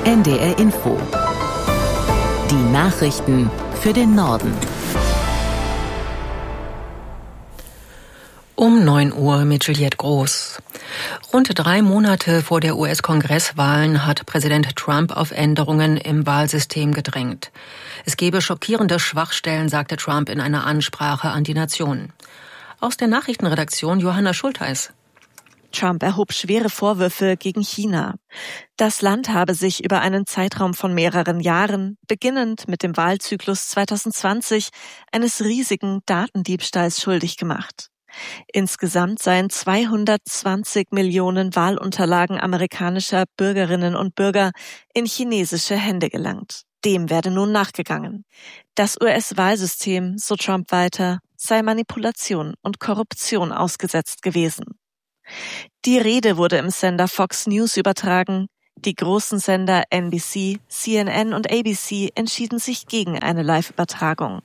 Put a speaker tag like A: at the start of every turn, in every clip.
A: NDR Info. Die Nachrichten für den Norden.
B: Um 9 Uhr mit Juliette Groß. Rund 3 Monate vor der US-Kongresswahlen hat Präsident Trump auf Änderungen im Wahlsystem gedrängt. Es gebe schockierende Schwachstellen, sagte Trump in einer Ansprache an die Nation. Aus der Nachrichtenredaktion Johanna Schultheis.
C: Trump erhob schwere Vorwürfe gegen China. Das Land habe sich über einen Zeitraum von mehreren Jahren, beginnend mit dem Wahlzyklus 2020, eines riesigen Datendiebstahls schuldig gemacht. Insgesamt seien 220 Millionen Wahlunterlagen amerikanischer Bürgerinnen und Bürger in chinesische Hände gelangt. Dem werde nun nachgegangen. Das US-Wahlsystem, so Trump weiter, sei Manipulation und Korruption ausgesetzt gewesen. Die Rede wurde im Sender Fox News übertragen. Die großen Sender NBC, CNN und ABC entschieden sich gegen eine Live-Übertragung.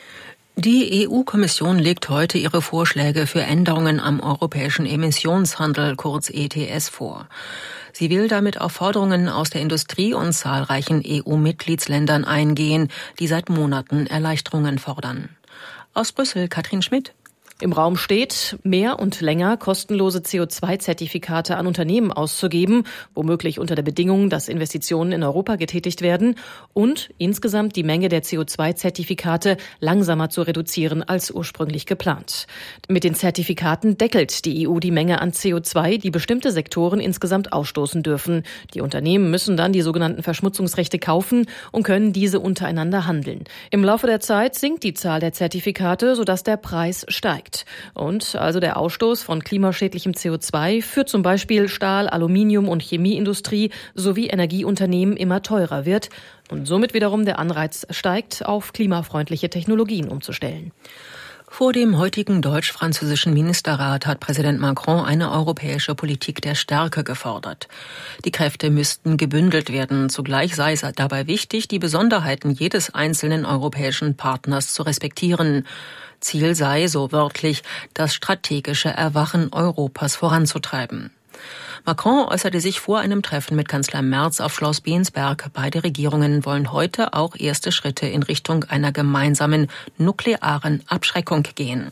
B: Die EU-Kommission legt heute ihre Vorschläge für Änderungen am europäischen Emissionshandel, kurz ETS, vor. Sie will damit auf Forderungen aus der Industrie und zahlreichen EU-Mitgliedsländern eingehen, die seit Monaten Erleichterungen fordern. Aus Brüssel, Katrin Schmidt.
D: Im Raum steht, mehr und länger kostenlose CO2-Zertifikate an Unternehmen auszugeben, womöglich unter der Bedingung, dass Investitionen in Europa getätigt werden und insgesamt die Menge der CO2-Zertifikate langsamer zu reduzieren als ursprünglich geplant. Mit den Zertifikaten deckelt die EU die Menge an CO2, die bestimmte Sektoren insgesamt ausstoßen dürfen. Die Unternehmen müssen dann die sogenannten Verschmutzungsrechte kaufen und können diese untereinander handeln. Im Laufe der Zeit sinkt die Zahl der Zertifikate, sodass der Preis steigt. Und also der Ausstoß von klimaschädlichem CO2 für zum Beispiel Stahl-, Aluminium- und Chemieindustrie sowie Energieunternehmen immer teurer wird und somit wiederum der Anreiz steigt, auf klimafreundliche Technologien umzustellen.
B: Vor dem heutigen deutsch-französischen Ministerrat hat Präsident Macron eine europäische Politik der Stärke gefordert. Die Kräfte müssten gebündelt werden. Zugleich sei es dabei wichtig, die Besonderheiten jedes einzelnen europäischen Partners zu respektieren. Ziel sei, so wörtlich, das strategische Erwachen Europas voranzutreiben. Macron äußerte sich vor einem Treffen mit Kanzler Merz auf Schloss Bensberg. Beide Regierungen wollen heute auch erste Schritte in Richtung einer gemeinsamen nuklearen Abschreckung gehen.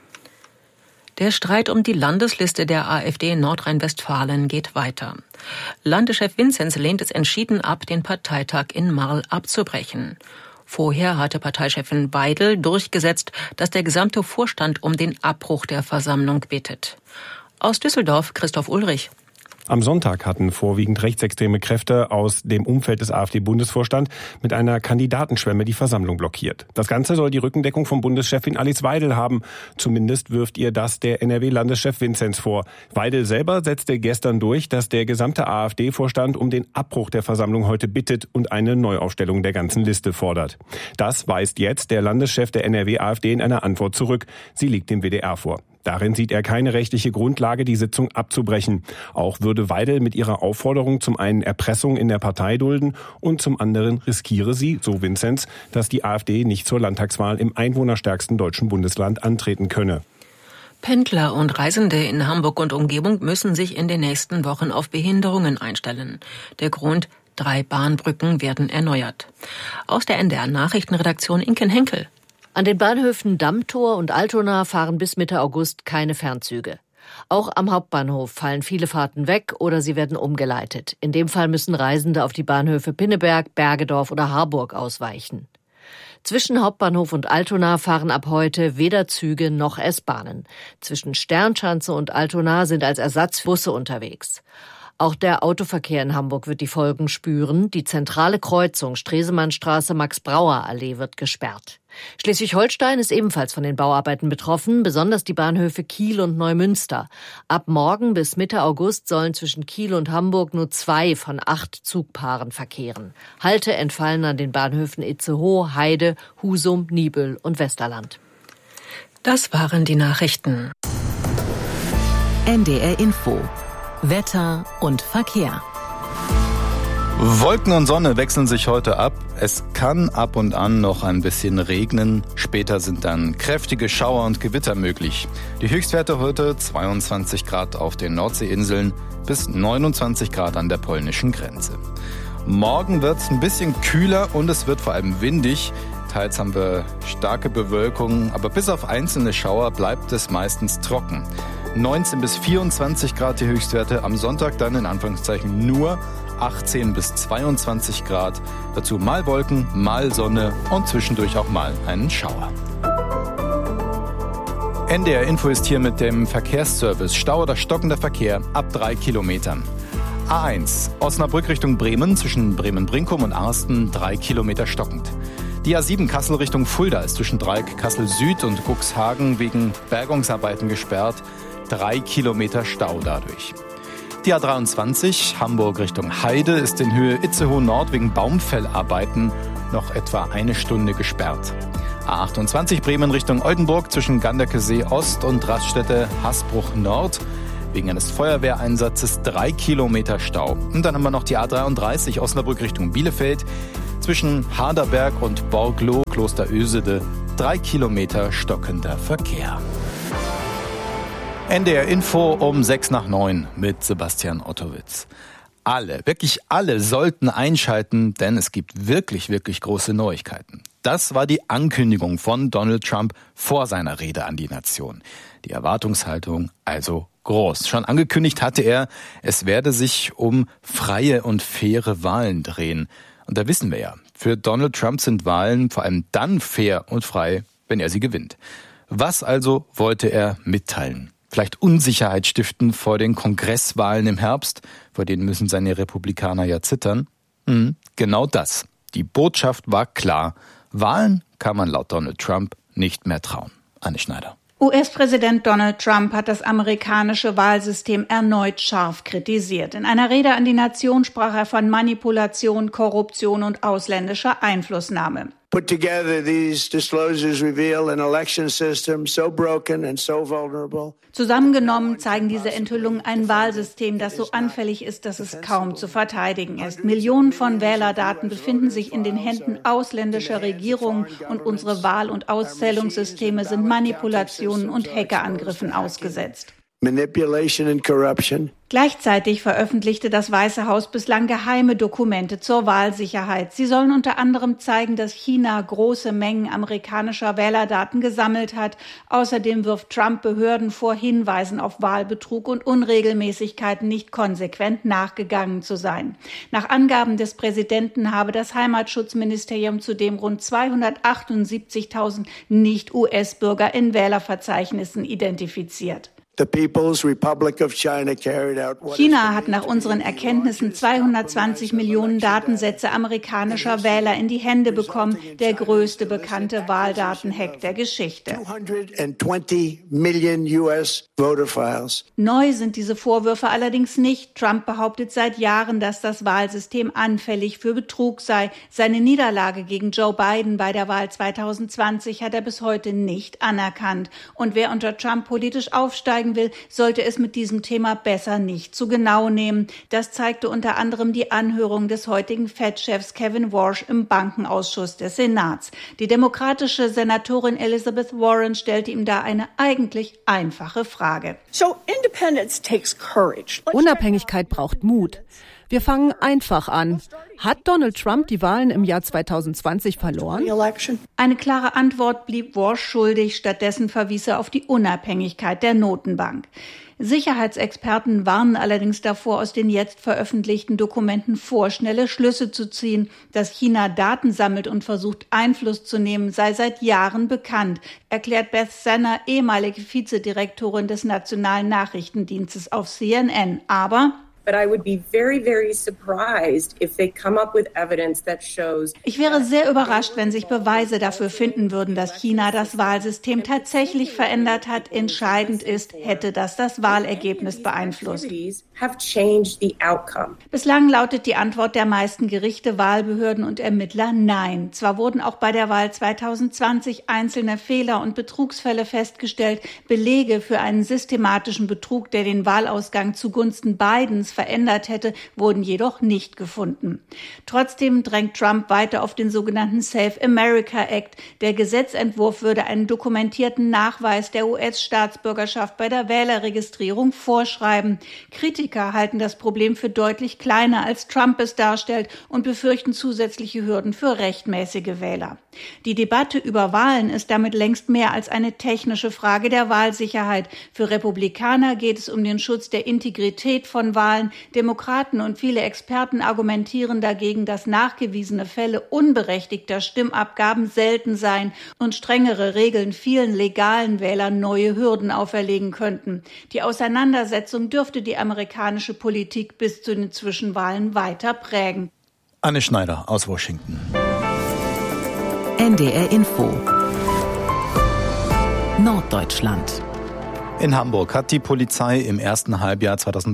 B: Der Streit um die Landesliste der AfD in Nordrhein-Westfalen geht weiter. Landeschef Vinzenz lehnt es entschieden ab, den Parteitag in Marl abzubrechen. Vorher hatte Parteichefin Weidel durchgesetzt, dass der gesamte Vorstand um den Abbruch der Versammlung bittet. Aus Düsseldorf Christoph Ulrich.
E: Am Sonntag hatten vorwiegend rechtsextreme Kräfte aus dem Umfeld des AfD-Bundesvorstands mit einer Kandidatenschwemme die Versammlung blockiert. Das Ganze soll die Rückendeckung von Bundeschefin Alice Weidel haben. Zumindest wirft ihr das der NRW-Landeschef Vinzenz vor. Weidel selber setzte gestern durch, dass der gesamte AfD-Vorstand um den Abbruch der Versammlung heute bittet und eine Neuaufstellung der ganzen Liste fordert. Das weist jetzt der Landeschef der NRW-AfD in einer Antwort zurück. Sie liegt dem WDR vor. Darin sieht er keine rechtliche Grundlage, die Sitzung abzubrechen. Auch würde Weidel mit ihrer Aufforderung zum einen Erpressung in der Partei dulden und zum anderen riskiere sie, so Vinzenz, dass die AfD nicht zur Landtagswahl im einwohnerstärksten deutschen Bundesland antreten könne.
B: Pendler und Reisende in Hamburg und Umgebung müssen sich in den nächsten Wochen auf Behinderungen einstellen. Der Grund: 3 Bahnbrücken werden erneuert. Aus der NDR-Nachrichtenredaktion Inken Henkel.
F: An den Bahnhöfen Dammtor und Altona fahren bis Mitte August keine Fernzüge. Auch am Hauptbahnhof fallen viele Fahrten weg oder sie werden umgeleitet. In dem Fall müssen Reisende auf die Bahnhöfe Pinneberg, Bergedorf oder Harburg ausweichen. Zwischen Hauptbahnhof und Altona fahren ab heute weder Züge noch S-Bahnen. Zwischen Sternschanze und Altona sind als Ersatz Busse unterwegs. Auch der Autoverkehr in Hamburg wird die Folgen spüren. Die zentrale Kreuzung Stresemannstraße Max-Brauer-Allee wird gesperrt. Schleswig-Holstein ist ebenfalls von den Bauarbeiten betroffen, besonders die Bahnhöfe Kiel und Neumünster. Ab morgen bis Mitte August sollen zwischen Kiel und Hamburg nur 2 von 8 Zugpaaren verkehren. Halte entfallen an den Bahnhöfen Itzehoe, Heide, Husum, Niebüll und Westerland.
B: Das waren die Nachrichten.
A: NDR Info. Wetter und Verkehr.
G: Wolken und Sonne wechseln sich heute ab. Es kann ab und an noch ein bisschen regnen. Später sind dann kräftige Schauer und Gewitter möglich. Die Höchstwerte heute 22 Grad auf den Nordseeinseln bis 29 Grad an der polnischen Grenze. Morgen wird es ein bisschen kühler und es wird vor allem windig. Teils haben wir starke Bewölkung, aber bis auf einzelne Schauer bleibt es meistens trocken. 19 bis 24 Grad die Höchstwerte, am Sonntag dann in Anführungszeichen nur 18 bis 22 Grad. Dazu mal Wolken, mal Sonne und zwischendurch auch mal einen Schauer. NDR Info ist hier mit dem Verkehrsservice. Stau oder stockender Verkehr ab 3 Kilometern. A1 Osnabrück Richtung Bremen zwischen Bremen-Brinkum und Arsten 3 Kilometer stockend. Die A7 Kassel Richtung Fulda ist zwischen Dreieck Kassel Süd und Cuxhagen wegen Bergungsarbeiten gesperrt. 3 Kilometer Stau dadurch. Die A23 Hamburg Richtung Heide ist in Höhe Itzehoe Nord wegen Baumfellarbeiten noch etwa eine Stunde gesperrt. A28 Bremen Richtung Oldenburg zwischen Ganderkesee Ost und Raststätte Hasbruch Nord. Wegen eines Feuerwehreinsatzes 3 Kilometer Stau. Und dann haben wir noch die A33 Osnabrück Richtung Bielefeld. Zwischen Harderberg und Borgloh, Kloster Ösede, 3 Kilometer stockender Verkehr. NDR Info um 8:06 mit Sebastian Ottowitz. Alle, wirklich alle sollten einschalten, denn es gibt wirklich, wirklich große Neuigkeiten. Das war die Ankündigung von Donald Trump vor seiner Rede an die Nation. Die Erwartungshaltung also groß. Schon angekündigt hatte er, es werde sich um freie und faire Wahlen drehen. Und da wissen wir ja, für Donald Trump sind Wahlen vor allem dann fair und frei, wenn er sie gewinnt. Was also wollte er mitteilen? Vielleicht Unsicherheit stiften vor den Kongresswahlen im Herbst, vor denen müssen seine Republikaner ja zittern? Genau das. Die Botschaft war klar. Wahlen kann man laut Donald Trump nicht mehr trauen. Anne Schneider.
H: US-Präsident Donald Trump hat das amerikanische Wahlsystem erneut scharf kritisiert. In einer Rede an die Nation sprach er von Manipulation, Korruption und ausländischer Einflussnahme.
I: Put together, these disclosures reveal an election system so broken and so vulnerable.
H: Zusammengenommen zeigen diese Enthüllungen ein Wahlsystem, das so anfällig ist, dass es kaum zu verteidigen ist. Millionen von Wählerdaten befinden sich in den Händen ausländischer Regierungen und unsere Wahl- und Auszählungssysteme sind Manipulationen und Hackerangriffen ausgesetzt.
I: Manipulation and corruption.
H: Gleichzeitig veröffentlichte das Weiße Haus bislang geheime Dokumente zur Wahlsicherheit. Sie sollen unter anderem zeigen, dass China große Mengen amerikanischer Wählerdaten gesammelt hat. Außerdem wirft Trump Behörden vor, Hinweisen auf Wahlbetrug und Unregelmäßigkeiten nicht konsequent nachgegangen zu sein. Nach Angaben des Präsidenten habe das Heimatschutzministerium zudem rund 278.000 Nicht-US-Bürger in Wählerverzeichnissen identifiziert. China hat nach unseren Erkenntnissen 220 Millionen Datensätze amerikanischer Wähler in die Hände bekommen, der größte bekannte Wahldatenhack der Geschichte.
I: 220 Millionen US-Voter-Files.
H: Neu sind diese Vorwürfe allerdings nicht. Trump behauptet seit Jahren, dass das Wahlsystem anfällig für Betrug sei. Seine Niederlage gegen Joe Biden bei der Wahl 2020 hat er bis heute nicht anerkannt. Und wer unter Trump politisch aufsteigen will, sollte es mit diesem Thema besser nicht zu genau nehmen. Das zeigte unter anderem die Anhörung des heutigen Fed-Chefs Kevin Warsh im Bankenausschuss des Senats. Die demokratische Senatorin Elizabeth Warren stellte ihm da eine eigentlich einfache Frage.
J: Unabhängigkeit braucht Mut. Wir fangen einfach an. Hat Donald Trump die Wahlen im Jahr 2020 verloren?
H: Eine klare Antwort blieb Warsh schuldig. Stattdessen verwies er auf die Unabhängigkeit der Notenbank. Sicherheitsexperten warnen allerdings davor, aus den jetzt veröffentlichten Dokumenten vorschnelle Schlüsse zu ziehen. Dass China Daten sammelt und versucht, Einfluss zu nehmen, sei seit Jahren bekannt, erklärt Beth Sanner, ehemalige Vizedirektorin des Nationalen Nachrichtendienstes auf CNN. Aber ich wäre sehr überrascht, wenn sich Beweise dafür finden würden, dass China das Wahlsystem tatsächlich verändert hat. Entscheidend ist, hätte das Wahlergebnis beeinflusst. Bislang lautet die Antwort der meisten Gerichte, Wahlbehörden und Ermittler nein. Zwar wurden auch bei der Wahl 2020 einzelne Fehler und Betrugsfälle festgestellt, Belege für einen systematischen Betrug, der den Wahlausgang zugunsten Bidens Wahlergebnis verändert hätte, wurden jedoch nicht gefunden. Trotzdem drängt Trump weiter auf den sogenannten Save America Act. Der Gesetzentwurf würde einen dokumentierten Nachweis der US-Staatsbürgerschaft bei der Wählerregistrierung vorschreiben. Kritiker halten das Problem für deutlich kleiner, als Trump es darstellt, und befürchten zusätzliche Hürden für rechtmäßige Wähler. Die Debatte über Wahlen ist damit längst mehr als eine technische Frage der Wahlsicherheit. Für Republikaner geht es um den Schutz der Integrität von Wahlen. Demokraten und viele Experten argumentieren dagegen, dass nachgewiesene Fälle unberechtigter Stimmabgaben selten seien und strengere Regeln vielen legalen Wählern neue Hürden auferlegen könnten. Die Auseinandersetzung dürfte die amerikanische Politik bis zu den Zwischenwahlen weiter prägen.
G: Anne Schneider aus Washington.
A: NDR Info Norddeutschland.
G: In Hamburg hat die Polizei im ersten Halbjahr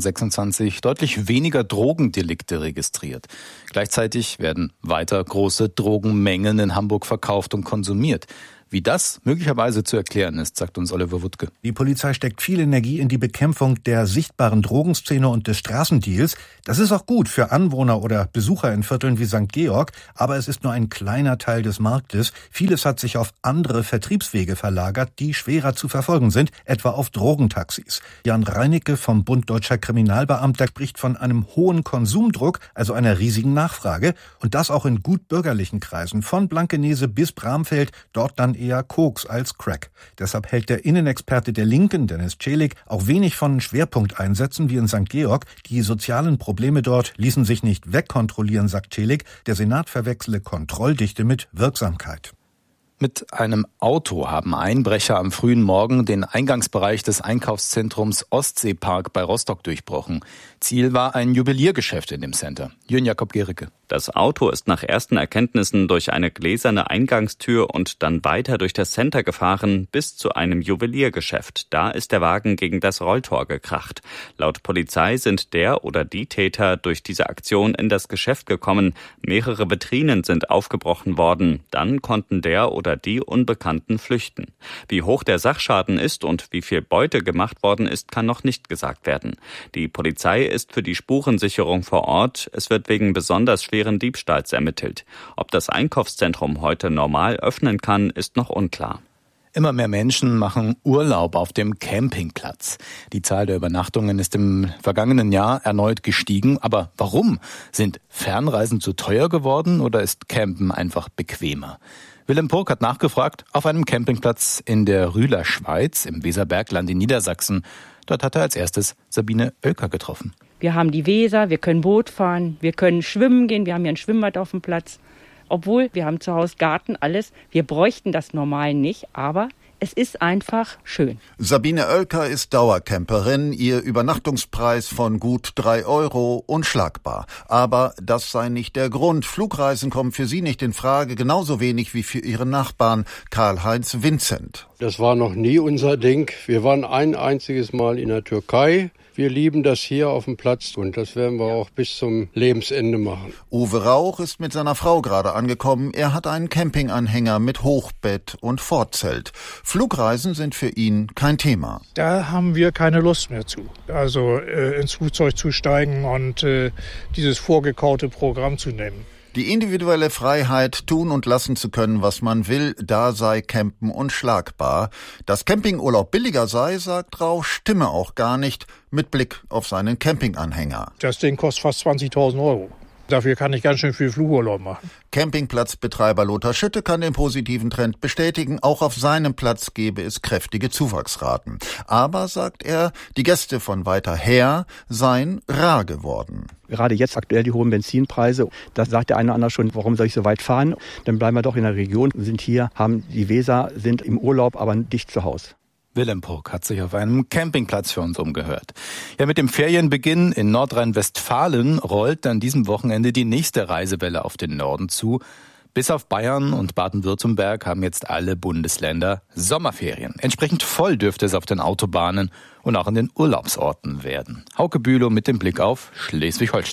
G: 2026 deutlich weniger Drogendelikte registriert. Gleichzeitig werden weiter große Drogenmengen in Hamburg verkauft und konsumiert. Wie das möglicherweise zu erklären ist, sagt uns Oliver Wuttke.
K: Die Polizei steckt viel Energie in die Bekämpfung der sichtbaren Drogenszene und des Straßendeals. Das ist auch gut für Anwohner oder Besucher in Vierteln wie St. Georg, aber es ist nur ein kleiner Teil des Marktes. Vieles hat sich auf andere Vertriebswege verlagert, die schwerer zu verfolgen sind, etwa auf Drogentaxis. Jan Reinicke vom Bund Deutscher Kriminalbeamter spricht von einem hohen Konsumdruck, also einer riesigen Nachfrage, und das auch in gut bürgerlichen Kreisen, von Blankenese bis Bramfeld, dort dann eher Koks als Crack. Deshalb hält der Innenexperte der Linken, Dennis Celik, auch wenig von Schwerpunkteinsätzen wie in St. Georg. Die sozialen Probleme dort ließen sich nicht wegkontrollieren, sagt Celik. Der Senat verwechsle Kontrolldichte mit Wirksamkeit.
G: Mit einem Auto haben Einbrecher am frühen Morgen den Eingangsbereich des Einkaufszentrums Ostseepark bei Rostock durchbrochen. Ziel war ein Juweliergeschäft in dem Center. Jürgen Jakob Gericke.
L: Das Auto ist nach ersten Erkenntnissen durch eine gläserne Eingangstür und dann weiter durch das Center gefahren bis zu einem Juweliergeschäft. Da ist der Wagen gegen das Rolltor gekracht. Laut Polizei sind der oder die Täter durch diese Aktion in das Geschäft gekommen. Mehrere Vitrinen sind aufgebrochen worden. Dann konnten der oder die Unbekannten flüchten. Wie hoch der Sachschaden ist und wie viel Beute gemacht worden ist, kann noch nicht gesagt werden. Die Polizei ist für die Spurensicherung vor Ort. Es wird wegen besonders schweren Diebstahls ermittelt. Ob das Einkaufszentrum heute normal öffnen kann, ist noch unklar.
G: Immer mehr Menschen machen Urlaub auf dem Campingplatz. Die Zahl der Übernachtungen ist im vergangenen Jahr erneut gestiegen. Aber warum? Sind Fernreisen zu teuer geworden oder ist Campen einfach bequemer? Willem Purk hat nachgefragt auf einem Campingplatz in der Rühler Schweiz im Weserbergland in Niedersachsen. Dort hat er als erstes Sabine Oelker getroffen.
M: Wir haben die Weser, wir können Boot fahren, wir können schwimmen gehen, wir haben hier ein Schwimmbad auf dem Platz. Obwohl, wir haben zu Hause Garten, alles. Wir bräuchten das normal nicht, aber es ist einfach schön.
N: Sabine Oelker ist Dauercamperin. Ihr Übernachtungspreis von gut 3 € unschlagbar. Aber das sei nicht der Grund. Flugreisen kommen für sie nicht in Frage, genauso wenig wie für ihren Nachbarn Karl-Heinz Vincent.
O: Das war noch nie unser Ding. Wir waren ein einziges Mal in der Türkei. Wir lieben das hier auf dem Platz und das werden wir auch bis zum Lebensende machen.
N: Uwe Rauch ist mit seiner Frau gerade angekommen. Er hat einen Campinganhänger mit Hochbett und Fortzelt. Flugreisen sind für ihn kein Thema.
P: Da haben wir keine Lust mehr zu. Also ins Flugzeug zu steigen und dieses vorgekaute Programm zu nehmen.
N: Die individuelle Freiheit, tun und lassen zu können, was man will, da sei Campen unschlagbar. Dass Campingurlaub billiger sei, sagt Rauch, stimme auch gar nicht, mit Blick auf seinen Campinganhänger.
P: Das Ding kostet fast 20.000 €. Dafür kann ich ganz schön viel Flugurlaub machen.
N: Campingplatzbetreiber Lothar Schütte kann den positiven Trend bestätigen. Auch auf seinem Platz gebe es kräftige Zuwachsraten. Aber, sagt er, die Gäste von weiter her seien rar geworden.
Q: Gerade jetzt aktuell die hohen Benzinpreise, da sagt der eine oder andere schon, warum soll ich so weit fahren? Dann bleiben wir doch in der Region, sind hier, haben die Weser, sind im Urlaub, aber dicht zu Hause.
G: Willem Purk hat sich auf einem Campingplatz für uns umgehört. Ja, mit dem Ferienbeginn in Nordrhein-Westfalen rollt an diesem Wochenende die nächste Reisewelle auf den Norden zu. Bis auf Bayern und Baden-Württemberg haben jetzt alle Bundesländer Sommerferien. Entsprechend voll dürfte es auf den Autobahnen und auch an den Urlaubsorten werden. Hauke Bülow mit dem Blick auf Schleswig-Holstein.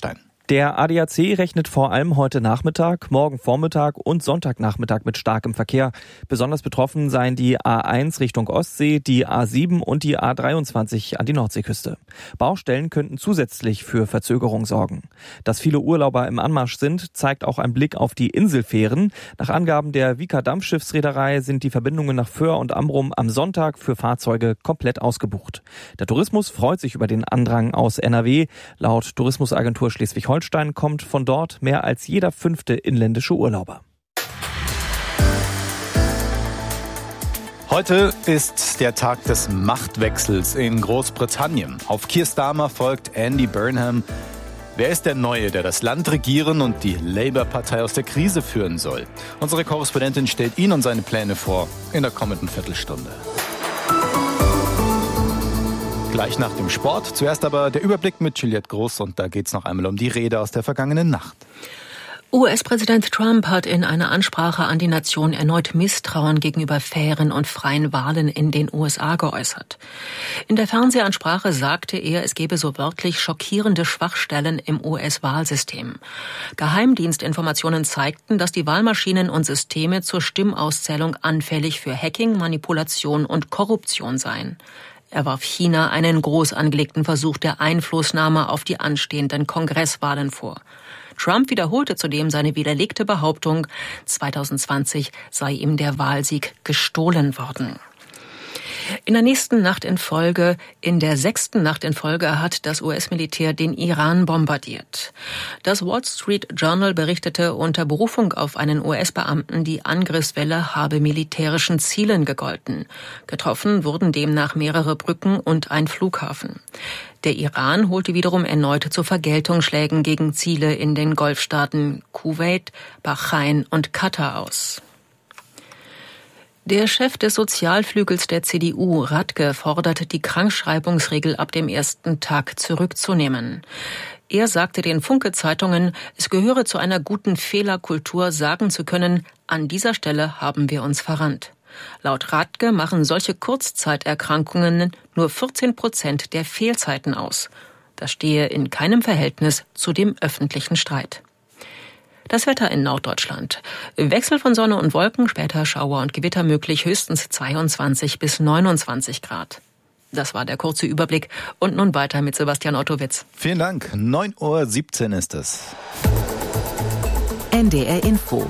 R: Der ADAC rechnet vor allem heute Nachmittag, morgen Vormittag und Sonntagnachmittag mit starkem Verkehr. Besonders betroffen seien die A1 Richtung Ostsee, die A7 und die A23 an die Nordseeküste. Baustellen könnten zusätzlich für Verzögerung sorgen. Dass viele Urlauber im Anmarsch sind, zeigt auch ein Blick auf die Inselfähren. Nach Angaben der Vika Dampfschiffsreederei sind die Verbindungen nach Föhr und Amrum am Sonntag für Fahrzeuge komplett ausgebucht. Der Tourismus freut sich über den Andrang aus NRW. Laut Tourismusagentur Schleswig-Holstein kommt von dort mehr als jeder 5. inländische Urlauber.
G: Heute ist der Tag des Machtwechsels in Großbritannien. Auf Keir Starmer folgt Andy Burnham. Wer ist der Neue, der das Land regieren und die Labour-Partei aus der Krise führen soll? Unsere Korrespondentin stellt ihn und seine Pläne vor in der kommenden Viertelstunde. Gleich nach dem Sport. Zuerst aber der Überblick mit Juliette Groß und da geht es noch einmal um die Rede aus der vergangenen Nacht.
B: US-Präsident Trump hat in einer Ansprache an die Nation erneut Misstrauen gegenüber fairen und freien Wahlen in den USA geäußert. In der Fernsehansprache sagte er, es gebe so wörtlich schockierende Schwachstellen im US-Wahlsystem. Geheimdienstinformationen zeigten, dass die Wahlmaschinen und Systeme zur Stimmauszählung anfällig für Hacking, Manipulation und Korruption seien. Er warf China einen groß angelegten Versuch der Einflussnahme auf die anstehenden Kongresswahlen vor. Trump wiederholte zudem seine widerlegte Behauptung, 2020 sei ihm der Wahlsieg gestohlen worden. In der 6. Nacht in Folge hat das US-Militär den Iran bombardiert. Das Wall Street Journal berichtete unter Berufung auf einen US-Beamten, die Angriffswelle habe militärischen Zielen gegolten. Getroffen wurden demnach mehrere Brücken und ein Flughafen. Der Iran holte wiederum erneut zu Vergeltungsschlägen gegen Ziele in den Golfstaaten Kuwait, Bahrain und Katar aus. Der Chef des Sozialflügels der CDU, Radke, fordert, die Krankschreibungsregel ab dem ersten Tag zurückzunehmen. Er sagte den Funke-Zeitungen, es gehöre zu einer guten Fehlerkultur, sagen zu können, an dieser Stelle haben wir uns verrannt. Laut Radke machen solche Kurzzeiterkrankungen nur 14% der Fehlzeiten aus. Das stehe in keinem Verhältnis zu dem öffentlichen Streit. Das Wetter in Norddeutschland. Wechsel von Sonne und Wolken, später Schauer und Gewitter möglich, höchstens 22 bis 29 Grad. Das war der kurze Überblick. Und nun weiter mit Sebastian Ottowitz.
G: Vielen Dank. 9:17 Uhr ist es.
A: NDR Info.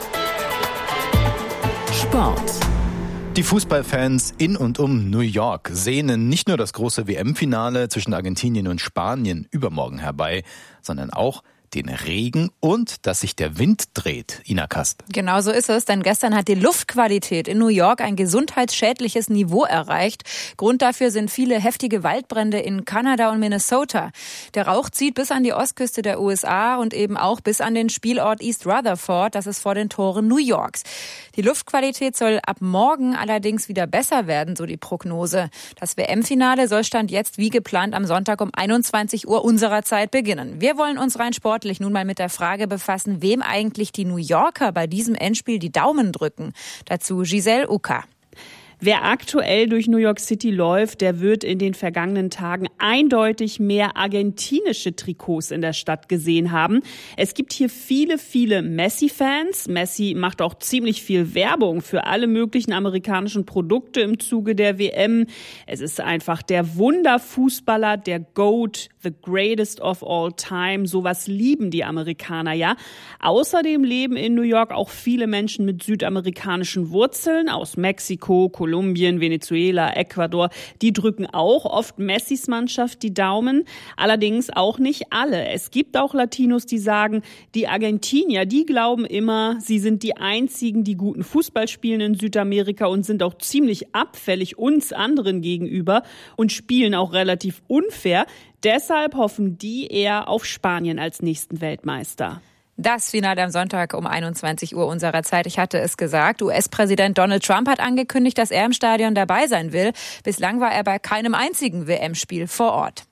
A: Sport.
G: Die Fußballfans in und um New York sehnen nicht nur das große WM-Finale zwischen Argentinien und Spanien übermorgen herbei, sondern auch den Regen und dass sich der Wind dreht. Ina Kast.
S: Genau so ist es, denn gestern hat die Luftqualität in New York ein gesundheitsschädliches Niveau erreicht. Grund dafür sind viele heftige Waldbrände in Kanada und Minnesota. Der Rauch zieht bis an die Ostküste der USA und eben auch bis an den Spielort East Rutherford, das ist vor den Toren New Yorks. Die Luftqualität soll ab morgen allerdings wieder besser werden, so die Prognose. Das WM-Finale soll Stand jetzt wie geplant am Sonntag um 21 Uhr unserer Zeit beginnen. Wir wollen uns rein sportlich nun mal mit der Frage befassen, wem eigentlich die New Yorker bei diesem Endspiel die Daumen drücken. Dazu Giselle Uka.
T: Wer aktuell durch New York City läuft, der wird in den vergangenen Tagen eindeutig mehr argentinische Trikots in der Stadt gesehen haben. Es gibt hier viele, viele Messi-Fans. Messi macht auch ziemlich viel Werbung für alle möglichen amerikanischen Produkte im Zuge der WM. Es ist einfach der Wunderfußballer, der GOAT, the greatest of all time. Sowas lieben die Amerikaner ja. Außerdem leben in New York auch viele Menschen mit südamerikanischen Wurzeln aus Mexiko, Kolumbien, Venezuela, Ecuador, die drücken auch oft Messis Mannschaft die Daumen, allerdings auch nicht alle. Es gibt auch Latinos, die sagen, die Argentinier, die glauben immer, sie sind die einzigen, die guten Fußball spielen in Südamerika und sind auch ziemlich abfällig uns anderen gegenüber und spielen auch relativ unfair. Deshalb hoffen die eher auf Spanien als nächsten Weltmeister.
S: Das Finale am Sonntag um 21 Uhr unserer Zeit. Ich hatte es gesagt, US-Präsident Donald Trump hat angekündigt, dass er im Stadion dabei sein will. Bislang war er bei keinem einzigen WM-Spiel vor Ort.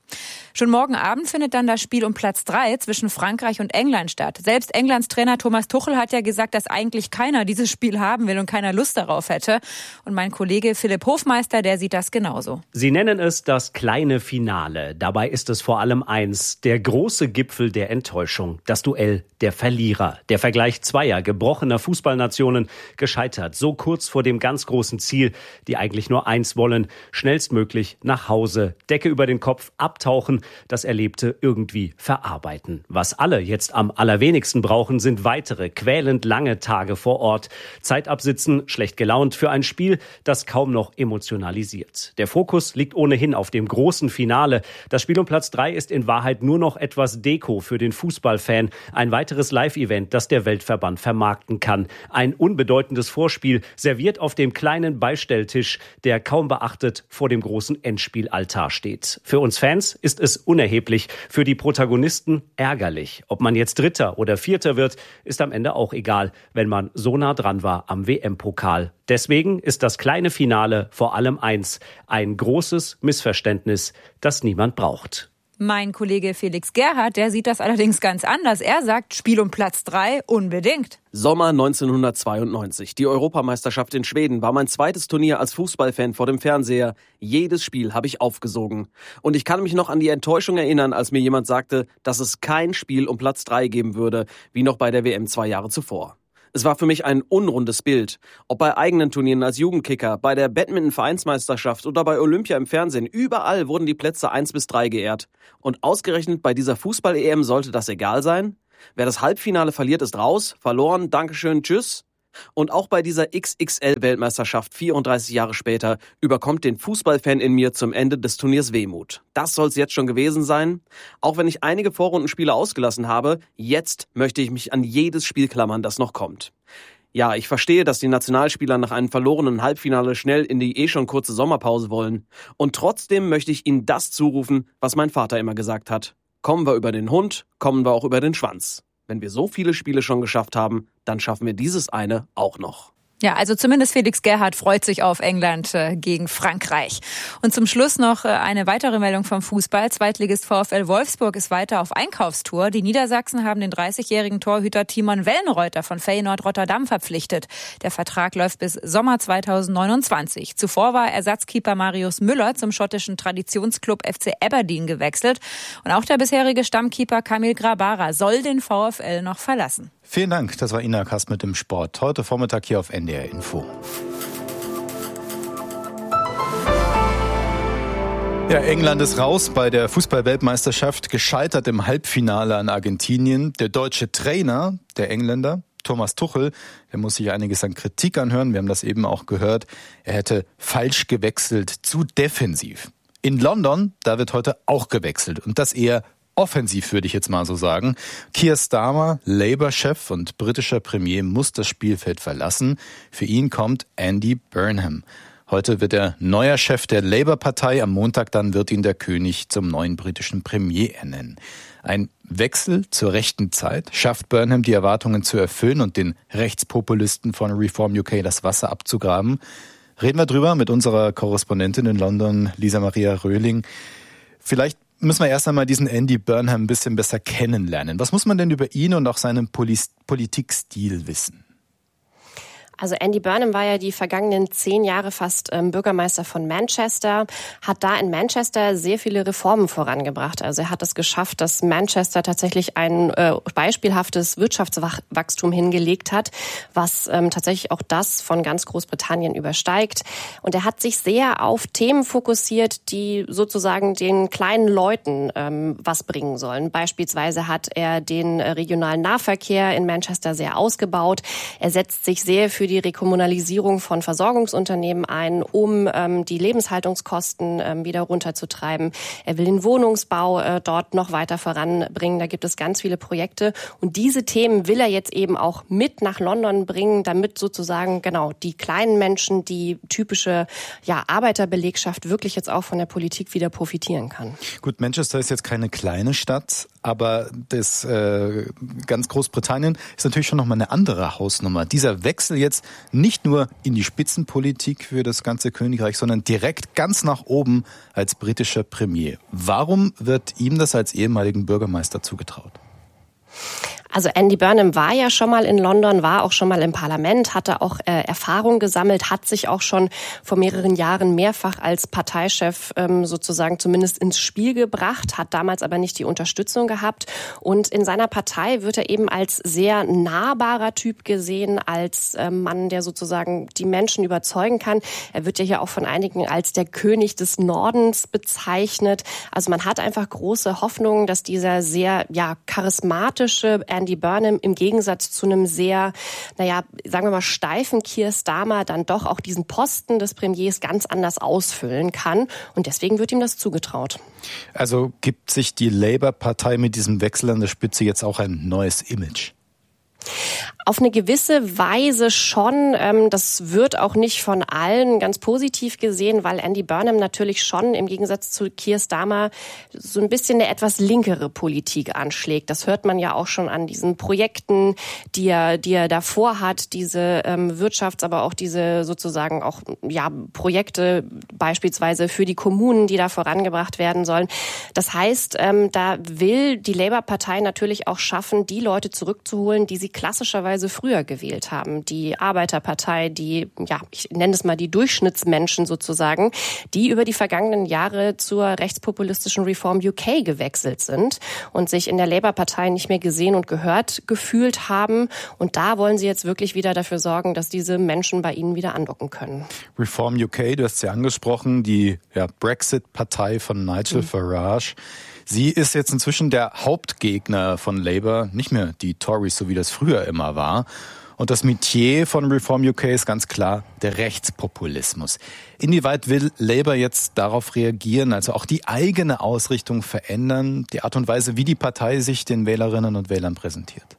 S: Schon morgen Abend findet dann das Spiel um Platz 3 zwischen Frankreich und England statt. Selbst Englands Trainer Thomas Tuchel hat ja gesagt, dass eigentlich keiner dieses Spiel haben will und keiner Lust darauf hätte. Und mein Kollege Philipp Hofmeister, der sieht das genauso.
U: Sie nennen es das kleine Finale. Dabei ist es vor allem eins, der große Gipfel der Enttäuschung, das Duell der Verlierer. Der Vergleich zweier gebrochener Fußballnationen, gescheitert so kurz vor dem ganz großen Ziel, die eigentlich nur eins wollen, schnellstmöglich nach Hause, Decke über den Kopf, abtauchen, das Erlebte irgendwie verarbeiten. Was alle jetzt am allerwenigsten brauchen, sind weitere quälend lange Tage vor Ort. Zeit absitzen, schlecht gelaunt für ein Spiel, das kaum noch emotionalisiert. Der Fokus liegt ohnehin auf dem großen Finale. Das Spiel um Platz 3 ist in Wahrheit nur noch etwas Deko für den Fußballfan. Ein weiteres Live-Event, das der Weltverband vermarkten kann. Ein unbedeutendes Vorspiel, serviert auf dem kleinen Beistelltisch, der kaum beachtet vor dem großen Endspielaltar steht. Für uns Fans ist es unerheblich, für die Protagonisten ärgerlich. Ob man jetzt Dritter oder Vierter wird, ist am Ende auch egal, wenn man so nah dran war am WM-Pokal. Deswegen ist das kleine Finale vor allem eins, ein großes Missverständnis, das niemand braucht.
S: Mein Kollege Felix Gerhardt, der sieht das allerdings ganz anders. Er sagt, Spiel um Platz 3 unbedingt.
V: Sommer 1992. Die Europameisterschaft in Schweden war mein zweites Turnier als Fußballfan vor dem Fernseher. Jedes Spiel habe ich aufgesogen. Und ich kann mich noch an die Enttäuschung erinnern, als mir jemand sagte, dass es kein Spiel um Platz 3 geben würde, wie noch bei der WM 2 Jahre zuvor. Es war für mich ein unrundes Bild. Ob bei eigenen Turnieren als Jugendkicker, bei der Badminton-Vereinsmeisterschaft oder bei Olympia im Fernsehen, überall wurden die Plätze 1 bis 3 geehrt. Und ausgerechnet bei dieser Fußball-EM sollte das egal sein? Wer das Halbfinale verliert, ist raus, verloren, Dankeschön, tschüss. Und auch bei dieser XXL-Weltmeisterschaft 34 Jahre später überkommt den Fußballfan in mir zum Ende des Turniers Wehmut. Das soll es jetzt schon gewesen sein. Auch wenn ich einige Vorrundenspiele ausgelassen habe, jetzt möchte ich mich an jedes Spiel klammern, das noch kommt. Ja, ich verstehe, dass die Nationalspieler nach einem verlorenen Halbfinale schnell in die schon kurze Sommerpause wollen. Und trotzdem möchte ich ihnen das zurufen, was mein Vater immer gesagt hat. Kommen wir über den Hund, kommen wir auch über den Schwanz. Wenn wir so viele Spiele schon geschafft haben, dann schaffen wir dieses eine auch noch.
S: Ja, also zumindest Felix Gerhardt freut sich auf England gegen Frankreich. Und zum Schluss noch eine weitere Meldung vom Fußball. Zweitligist VfL Wolfsburg ist weiter auf Einkaufstour. Die Niedersachsen haben den 30-jährigen Torhüter Timon Wellenreuter von Feyenoord Rotterdam verpflichtet. Der Vertrag läuft bis Sommer 2029. Zuvor war Ersatzkeeper Marius Müller zum schottischen Traditionsclub FC Aberdeen gewechselt. Und auch der bisherige Stammkeeper Kamil Grabara soll den VfL noch verlassen.
G: Vielen Dank, das war Ina Kass mit dem Sport. Heute Vormittag hier auf NDR Info. Ja, England ist raus bei der Fußball-Weltmeisterschaft, gescheitert im Halbfinale an Argentinien. Der deutsche Trainer, der Engländer, Thomas Tuchel, der muss sich einiges an Kritik anhören. Wir haben das eben auch gehört. Er hätte falsch gewechselt, zu defensiv. In London, da wird heute auch gewechselt und das eher offensiv, würde ich jetzt mal so sagen. Keir Starmer, Labour-Chef und britischer Premier, muss das Spielfeld verlassen. Für ihn kommt Andy Burnham. Heute wird er neuer Chef der Labour-Partei. Am Montag dann wird ihn der König zum neuen britischen Premier ernennen. Ein Wechsel zur rechten Zeit. Schafft Burnham die Erwartungen zu erfüllen und den Rechtspopulisten von Reform UK das Wasser abzugraben? Reden wir drüber mit unserer Korrespondentin in London, Lisa Maria Röhling. Vielleicht müssen wir erst einmal diesen Andy Burnham ein bisschen besser kennenlernen. Was muss man denn über ihn und auch seinen Politikstil wissen?
W: Also Andy Burnham war ja die vergangenen 10 Jahre fast Bürgermeister von Manchester, hat da in Manchester sehr viele Reformen vorangebracht. Also er hat es geschafft, dass Manchester tatsächlich ein beispielhaftes Wirtschaftswachstum hingelegt hat, was tatsächlich auch das von ganz Großbritannien übersteigt. Und er hat sich sehr auf Themen fokussiert, die sozusagen den kleinen Leuten was bringen sollen. Beispielsweise hat er den regionalen Nahverkehr in Manchester sehr ausgebaut. Er setzt sich sehr für die Rekommunalisierung von Versorgungsunternehmen ein, um die Lebenshaltungskosten wieder runterzutreiben. Er will den Wohnungsbau dort noch weiter voranbringen. Da gibt es ganz viele Projekte. Und diese Themen will er jetzt eben auch mit nach London bringen, damit sozusagen genau die kleinen Menschen, die typische Arbeiterbelegschaft wirklich jetzt auch von der Politik wieder profitieren kann.
G: Gut, Manchester ist jetzt keine kleine Stadt, Aber das ganz Großbritannien ist natürlich schon nochmal eine andere Hausnummer. Dieser Wechsel jetzt nicht nur in die Spitzenpolitik für das ganze Königreich, sondern direkt ganz nach oben als britischer Premier. Warum wird ihm das als ehemaligen Bürgermeister zugetraut?
W: Also Andy Burnham war ja schon mal in London, war auch schon mal im Parlament, hatte auch Erfahrung gesammelt, hat sich auch schon vor mehreren Jahren mehrfach als Parteichef sozusagen zumindest ins Spiel gebracht, hat damals aber nicht die Unterstützung gehabt. Und in seiner Partei wird er eben als sehr nahbarer Typ gesehen, als Mann, der sozusagen die Menschen überzeugen kann. Er wird ja hier auch von einigen als der König des Nordens bezeichnet. Also man hat einfach große Hoffnungen, dass dieser sehr charismatische Andy Burnham im Gegensatz zu einem sehr, sagen wir mal, steifen Keir Starmer dann doch auch diesen Posten des Premiers ganz anders ausfüllen kann. Und deswegen wird ihm das zugetraut.
G: Also gibt sich die Labour-Partei mit diesem Wechsel an der Spitze jetzt auch ein neues Image?
W: Auf eine gewisse Weise schon. Das wird auch nicht von allen ganz positiv gesehen, weil Andy Burnham natürlich schon im Gegensatz zu Keir Starmer so ein bisschen eine etwas linkere Politik anschlägt. Das hört man ja auch schon an diesen Projekten, die er davor hat, diese aber auch diese sozusagen auch Projekte beispielsweise für die Kommunen, die da vorangebracht werden sollen. Das heißt, da will die Labour-Partei natürlich auch schaffen, die Leute zurückzuholen, die sie klassischerweise früher gewählt haben. Die Arbeiterpartei, die, ich nenne es mal die Durchschnittsmenschen sozusagen, die über die vergangenen Jahre zur rechtspopulistischen Reform UK gewechselt sind und sich in der Labour-Partei nicht mehr gesehen und gehört gefühlt haben. Und da wollen sie jetzt wirklich wieder dafür sorgen, dass diese Menschen bei ihnen wieder andocken können.
G: Reform UK, du hast sie angesprochen, die Brexit-Partei von Nigel Farage. Sie ist jetzt inzwischen der Hauptgegner von Labour, nicht mehr die Tories, so wie das früher immer war. Und das Metier von Reform UK ist ganz klar der Rechtspopulismus. Inwieweit will Labour jetzt darauf reagieren, also auch die eigene Ausrichtung verändern, die Art und Weise, wie die Partei sich den Wählerinnen und Wählern präsentiert?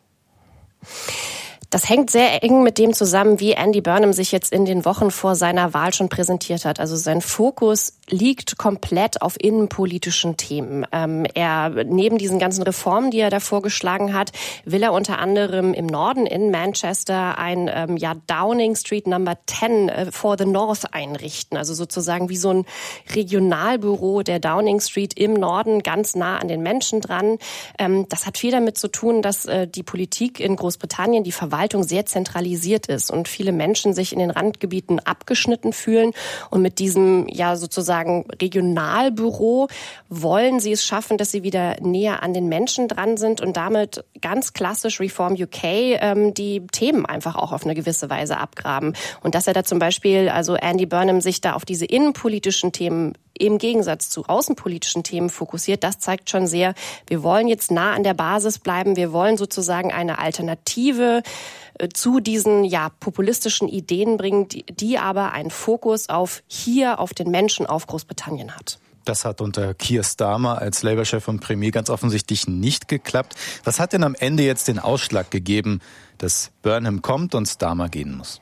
W: Das hängt sehr eng mit dem zusammen, wie Andy Burnham sich jetzt in den Wochen vor seiner Wahl schon präsentiert hat. Also sein Fokus liegt komplett auf innenpolitischen Themen. Neben diesen ganzen Reformen, die er da vorgeschlagen hat, will er unter anderem im Norden in Manchester ein Downing Street Number 10 for the North einrichten. Also sozusagen wie so ein Regionalbüro der Downing Street im Norden, ganz nah an den Menschen dran. Das hat viel damit zu tun, dass die Politik in Großbritannien, die Verwaltung sehr zentralisiert ist und viele Menschen sich in den Randgebieten abgeschnitten fühlen. Und mit diesem sozusagen Regionalbüro wollen sie es schaffen, dass sie wieder näher an den Menschen dran sind und damit ganz klassisch Reform UK die Themen einfach auch auf eine gewisse Weise abgraben. Und dass er da zum Beispiel, also Andy Burnham, sich da auf diese innenpolitischen Themen im Gegensatz zu außenpolitischen Themen fokussiert, das zeigt schon sehr, wir wollen jetzt nah an der Basis bleiben, wir wollen sozusagen eine Alternative zu diesen populistischen Ideen bringen, die aber einen Fokus auf den Menschen, auf Großbritannien hat.
G: Das hat unter Keir Starmer als Labour-Chef und Premier ganz offensichtlich nicht geklappt. Was hat denn am Ende jetzt den Ausschlag gegeben, dass Burnham kommt und Starmer gehen muss?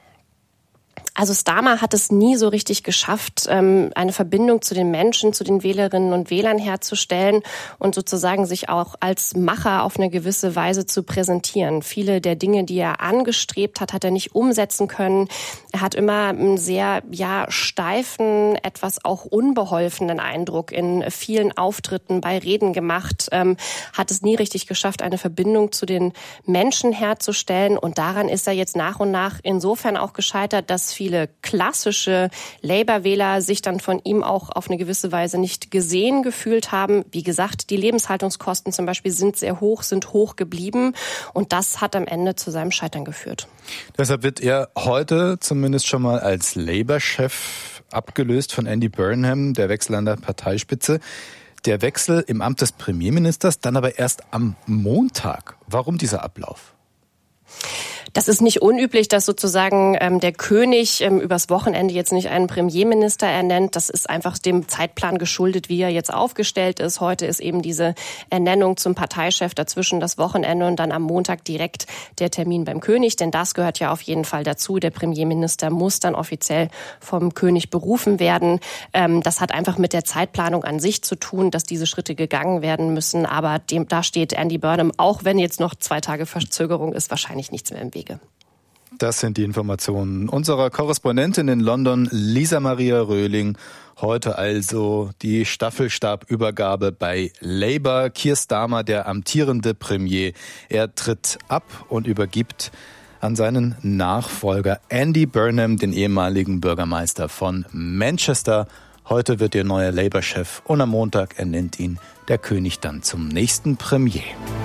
W: Also Starmer hat es nie so richtig geschafft, eine Verbindung zu den Menschen, zu den Wählerinnen und Wählern herzustellen und sozusagen sich auch als Macher auf eine gewisse Weise zu präsentieren. Viele der Dinge, die er angestrebt hat, hat er nicht umsetzen können. Er hat immer einen sehr steifen, etwas auch unbeholfenen Eindruck in vielen Auftritten bei Reden gemacht, hat es nie richtig geschafft, eine Verbindung zu den Menschen herzustellen. Und daran ist er jetzt nach und nach insofern auch gescheitert, dass viele klassische Labour-Wähler sich dann von ihm auch auf eine gewisse Weise nicht gesehen gefühlt haben. Wie gesagt, die Lebenshaltungskosten zum Beispiel sind sehr hoch, sind hoch geblieben und das hat am Ende zu seinem Scheitern geführt.
G: Deshalb wird er heute zumindest schon mal als Labour-Chef abgelöst von Andy Burnham, der Wechsel an der Parteispitze. Der Wechsel im Amt des Premierministers dann aber erst am Montag. Warum dieser Ablauf?
W: Das ist nicht unüblich, dass sozusagen der König übers Wochenende jetzt nicht einen Premierminister ernennt. Das ist einfach dem Zeitplan geschuldet, wie er jetzt aufgestellt ist. Heute ist eben diese Ernennung zum Parteichef, dazwischen das Wochenende und dann am Montag direkt der Termin beim König. Denn das gehört ja auf jeden Fall dazu. Der Premierminister muss dann offiziell vom König berufen werden. Das hat einfach mit der Zeitplanung an sich zu tun, dass diese Schritte gegangen werden müssen. Aber da steht Andy Burnham, auch wenn jetzt noch 2 Tage Verzögerung ist, wahrscheinlich nichts mehr im Wege.
G: Das sind die Informationen unserer Korrespondentin in London, Lisa Maria Röhling. Heute also die Staffelstabübergabe bei Labour. Keir Starmer, der amtierende Premier, er tritt ab und übergibt an seinen Nachfolger Andy Burnham, den ehemaligen Bürgermeister von Manchester. Heute wird ihr neuer Labour-Chef und am Montag ernennt ihn der König dann zum nächsten Premier.